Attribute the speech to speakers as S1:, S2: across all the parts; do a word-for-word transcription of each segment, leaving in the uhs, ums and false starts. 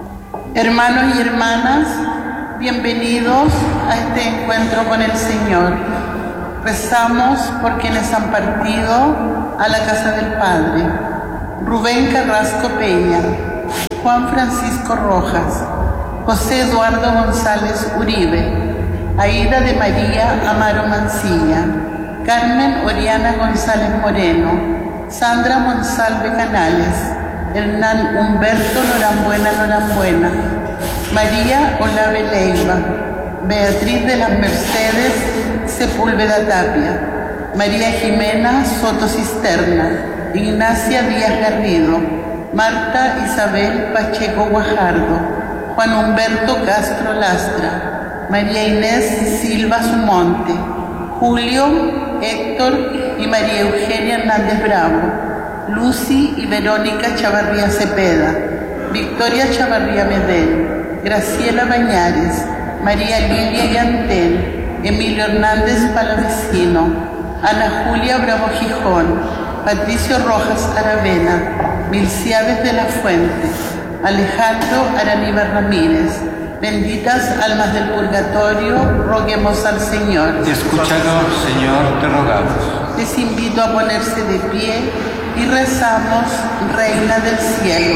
S1: Hermanos y hermanas, bienvenidos a este encuentro con el Señor. Rezamos por quienes han partido a la casa del Padre: Rubén Carrasco Peña, Juan Francisco Rojas, José Eduardo González Uribe, Aida de María Amaro Mancilla, Carmen Oriana González Moreno, Sandra Monsalve Canales, Hernán Humberto Norambuena Norambuena, María Olave Leiva, Beatriz de las Mercedes Sepúlveda Tapia, María Jimena Soto Cisterna, Ignacia Díaz Garrido, Marta Isabel Pacheco Guajardo, Juan Humberto Castro Lastra, María Inés Silva Sumonte, Julio, Héctor y María Eugenia Hernández Bravo, Lucy y Verónica Chavarría Cepeda, Victoria Chavarría Medel, Graciela Bañares, María Lilia Yantel, Emilio Hernández Palavecino, Ana Julia Bravo Gijón, Patricio Rojas Aravena, Milciades de la Fuente, Alejandro Araníbar Ramírez. Benditas almas del purgatorio, roguemos al Señor.
S2: Escúchanos, Señor, te rogamos.
S1: Les invito a ponerse de pie y rezamos: Reina del cielo.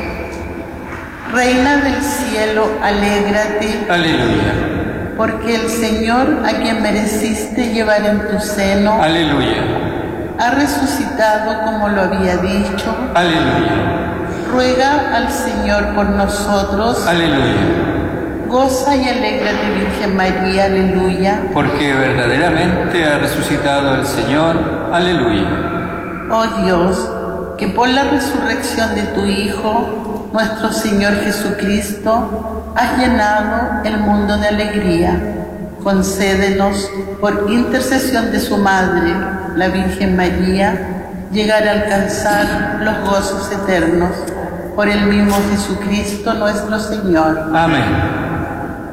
S1: Reina del cielo, alégrate.
S2: Aleluya.
S1: Porque el Señor, a quien mereciste llevar en tu seno,
S2: aleluya,
S1: ha resucitado como lo había dicho.
S2: Aleluya.
S1: Ruega al Señor por nosotros.
S2: Aleluya.
S1: Goza y alégrate, Virgen María, aleluya.
S2: Porque verdaderamente ha resucitado el Señor, aleluya.
S1: Oh Dios, que por la resurrección de tu Hijo, nuestro Señor Jesucristo, has llenado el mundo de alegría. Concédenos, por intercesión de su Madre, la Virgen María, llegar a alcanzar los gozos eternos. Por el mismo Jesucristo nuestro Señor.
S2: Amén.